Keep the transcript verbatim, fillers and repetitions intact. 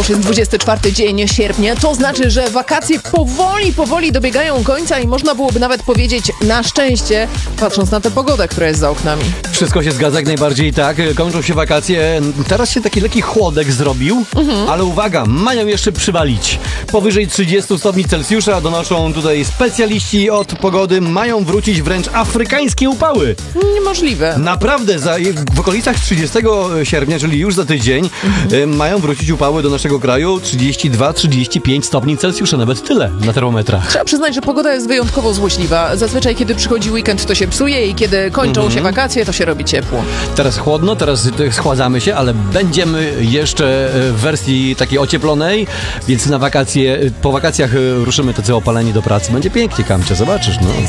już jest dwudziesty czwarty dzień sierpnia. To znaczy, że wakacje powoli, powoli dobiegają końca i można byłoby nawet powiedzieć na szczęście, patrząc na tę pogodę, która jest za oknami. Wszystko się zgadza, jak najbardziej tak. Kończą się wakacje. Teraz się taki lekki chłodek zrobił, mhm. ale uwaga, mają jeszcze przywalić. Powyżej trzydziestu stopni Celsjusza, donoszą tutaj specjaliści od pogody, mają wrócić wręcz afrykańskie upały. Niemożliwe. Naprawdę, za, w okolicach trzydziestego sierpnia, czyli już za tydzień, mhm. mają wrócić upały do naszego kraju trzydzieści dwa trzydzieści pięć stopni Celsjusza, nawet tyle na termometrach. Trzeba przyznać, że pogoda jest wyjątkowo złośliwa. Zazwyczaj, kiedy przychodzi weekend, to się psuje i kiedy kończą mhm. się wakacje, to się robi ciepło. Teraz chłodno, teraz schładzamy się, ale będziemy jeszcze w wersji takiej ocieplonej, więc na wakacje, po wakacjach ruszymy tacy opaleni do pracy. Będzie pięknie, Kamcia, zobaczysz, no.